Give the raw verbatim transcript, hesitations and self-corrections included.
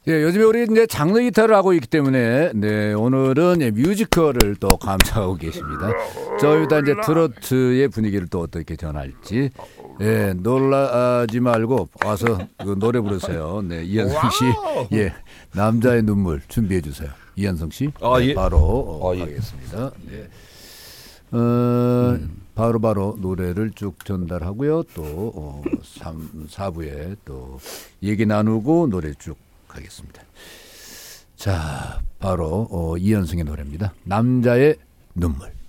예, 요즘에 우리 이제 장르 기타를 하고 있기 때문에 네, 오늘은 예, 뮤지컬을 또 감상하고 계십니다. 저희도 이제 트로트의 분위기를 또 어떻게 전할지. 예, 놀라지 말고 와서 그 노래 부르세요. 네, 이현성 씨. 예, 남자의 눈물 준비해 주세요. 이현성 씨. 아, 네, 예. 바로 어, 아, 예. 가겠습니다. 네. 어, 음. 바로 바로 노래를 쭉 전달하고요. 또 어, 삼, 사 부에 또 얘기 나누고 노래 쭉 가겠습니다. 자, 바로 어, 이현승의 노래입니다. 남자의 눈물.